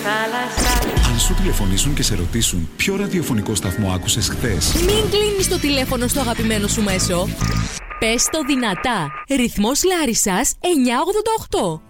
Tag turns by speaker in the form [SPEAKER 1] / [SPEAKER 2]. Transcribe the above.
[SPEAKER 1] Αν σου τηλεφωνήσουν και σε ρωτήσουν ποιο ραδιοφωνικό σταθμό άκουσες χθες,
[SPEAKER 2] μην κλείνεις το τηλέφωνο στο αγαπημένο σου μέσο. Πες το δυνατά. Ρυθμός Λάρισσας 988.